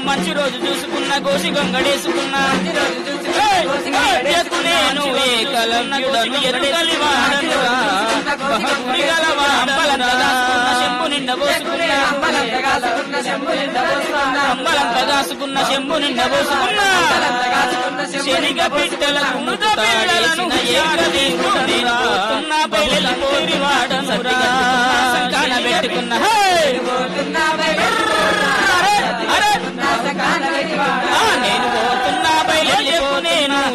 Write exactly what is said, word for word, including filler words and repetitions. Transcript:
మంచి రోజు చూసుకున్న గోసి గొంగడేసుకున్న నేను ఏకలవ్యుడను ఎరుగలి వాడనురా అంబలంతగాసుకున్న శంభు నిండబోసుకున్న అంబలంతగాసుకున్న శంభు నిండబోసుకున్న శనిగ పిట్టలకు ముదపిల్లలను ఏకదేవుడనురా బయలు పోరి వాడనురా సంకాన పెట్టుకున్న